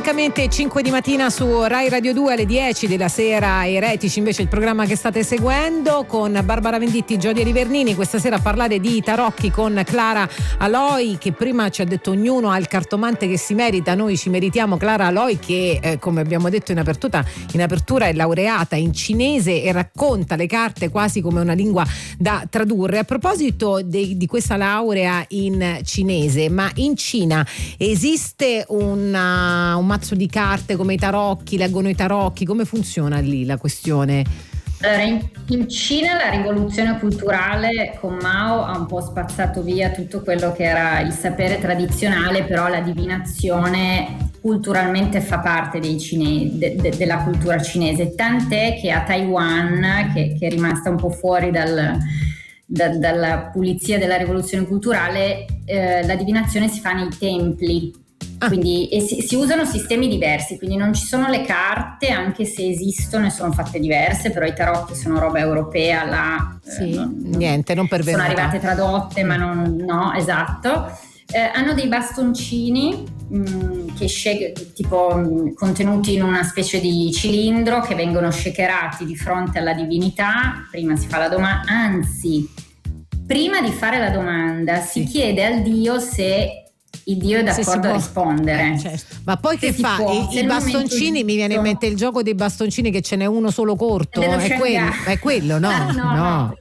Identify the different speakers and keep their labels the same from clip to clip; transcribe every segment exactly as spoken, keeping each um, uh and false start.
Speaker 1: Francamente cinque di mattina su Rai Radio due alle dieci della sera, Eretici invece il programma che state seguendo con Barbara Venditti, Giodia Rivernini, questa sera a parlare di tarocchi con Clara Aloi, che prima ci ha detto ognuno ha il cartomante che si merita, noi ci meritiamo Clara Aloi che eh, come abbiamo detto in apertura, in apertura è laureata in cinese e racconta le carte quasi come una lingua da tradurre. A proposito de, di questa laurea in cinese, ma in Cina esiste una un mazzo di carte come i tarocchi, leggono i tarocchi, come funziona lì la questione?
Speaker 2: Allora, in, in Cina la rivoluzione culturale con Mao ha un po' spazzato via tutto quello che era il sapere tradizionale, però la divinazione culturalmente fa parte dei cine, de, de, della cultura cinese, tant'è che a Taiwan, che, che è rimasta un po' fuori dal, da, dalla pulizia della rivoluzione culturale, eh, la divinazione si fa nei templi. Quindi e si, si usano sistemi diversi, quindi non ci sono le carte, anche se esistono e sono fatte diverse, però i tarocchi sono roba europea, là
Speaker 1: sì,
Speaker 2: eh, non,
Speaker 1: niente, non pervenuta.
Speaker 2: Sono arrivate tradotte, ma non, no, esatto. Eh, hanno dei bastoncini mh, che shake, tipo mh, contenuti in una specie di cilindro, che vengono shakerati di fronte alla divinità. Prima si fa la domanda, anzi, prima di fare la domanda si
Speaker 1: sì.
Speaker 2: chiede al Dio se il Dio è d'accordo a rispondere.
Speaker 1: Eh, certo. Ma poi
Speaker 2: se
Speaker 1: che fa?
Speaker 2: Può,
Speaker 1: I, i bastoncini, mi viene in mente il gioco dei bastoncini che ce n'è uno solo corto, è quello, è quello, no?
Speaker 2: Ah, no, no.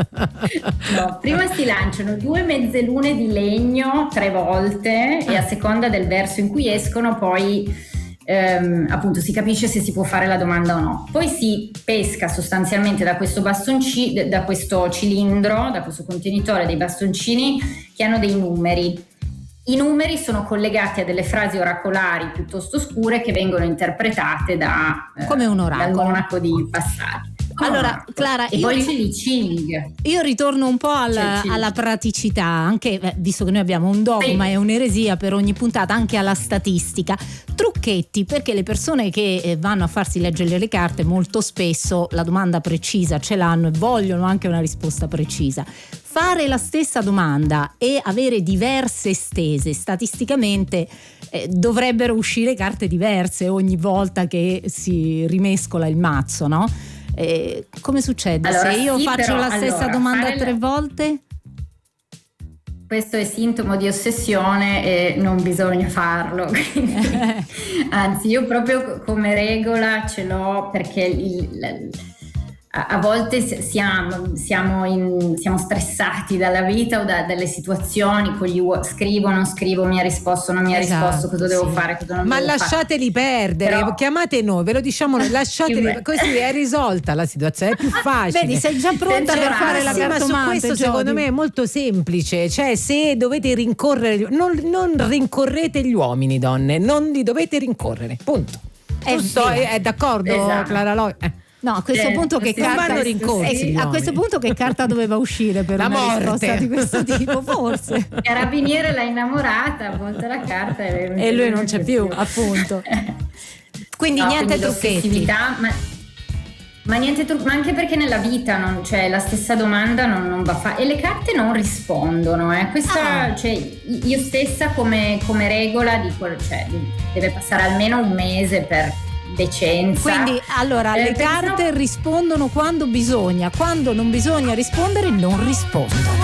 Speaker 2: no. Prima si lanciano due mezzelune di legno tre volte ah. e a seconda del verso in cui escono poi ehm, appunto si capisce se si può fare la domanda o no. Poi si pesca sostanzialmente da questo bastoncino, da questo cilindro, da questo contenitore dei bastoncini che hanno dei numeri. I numeri sono collegati a delle frasi oracolari piuttosto scure che vengono interpretate da,
Speaker 3: come un oracolo.
Speaker 2: dal monaco di passaggio.
Speaker 3: Allora, Clara,
Speaker 2: e
Speaker 3: io,
Speaker 2: poi c'è il Ching.
Speaker 3: Io ritorno un po' alla, alla praticità, anche eh, visto che noi abbiamo un dogma e un'eresia per ogni puntata, anche alla statistica. Trucchetti, perché le persone che eh, vanno a farsi leggere le carte molto spesso la domanda precisa ce l'hanno e vogliono anche una risposta precisa. Fare la stessa domanda e avere diverse stese statisticamente eh, dovrebbero uscire carte diverse ogni volta che si rimescola il mazzo, no? Eh, come succede?
Speaker 2: Allora,
Speaker 3: se io
Speaker 2: sì,
Speaker 3: faccio
Speaker 2: però,
Speaker 3: la stessa
Speaker 2: allora,
Speaker 3: domanda tre
Speaker 2: la...
Speaker 3: volte?
Speaker 2: Questo è sintomo di ossessione e non bisogna farlo. Anzi, io proprio come regola ce l'ho, perché il, a, a volte siamo, siamo, in, siamo stressati dalla vita o da, dalle situazioni, con gli scrivo, non scrivo, mi ha risposto, non mi ha
Speaker 1: esatto,
Speaker 2: risposto, cosa
Speaker 1: sì.
Speaker 2: devo fare, cosa non
Speaker 1: ma
Speaker 2: devo
Speaker 1: lasciateli
Speaker 2: fare.
Speaker 1: perdere, però... chiamate noi, ve lo diciamo noi, lasciateli, così è risolta la situazione, è più facile.
Speaker 3: Vedi, sei già pronta per fare la
Speaker 1: sì,
Speaker 3: cartomante,
Speaker 1: ma su questo
Speaker 3: Giodi.
Speaker 1: Secondo me è molto semplice, cioè se dovete rincorrere, non, non rincorrete gli uomini, donne, non li dovete rincorrere, punto.
Speaker 3: È,
Speaker 1: Giusto, è, è d'accordo,
Speaker 2: esatto.
Speaker 1: Clara Loi? Eh.
Speaker 3: No, a questo
Speaker 2: eh,
Speaker 3: punto che carta
Speaker 1: rincorsi,
Speaker 3: eh, a questo punto che carta doveva uscire per
Speaker 1: la
Speaker 3: una
Speaker 1: morte.
Speaker 3: risposta di questo tipo, forse.
Speaker 2: Carabiniere l'ha innamorata, a volte la carta e,
Speaker 3: e lui non c'è più, più. appunto. Quindi
Speaker 2: no,
Speaker 3: niente
Speaker 2: quindi
Speaker 3: trucchetti.
Speaker 2: Ma, ma niente trucchetti, ma anche perché nella vita non, cioè, la stessa domanda non, non va fatta e le carte non rispondono. Eh. Questa, ah. cioè, io stessa come, come regola dico, cioè, deve passare almeno un mese per decenza.
Speaker 3: Quindi allora eh, le carte no... rispondono quando bisogna, quando non bisogna rispondere non rispondono.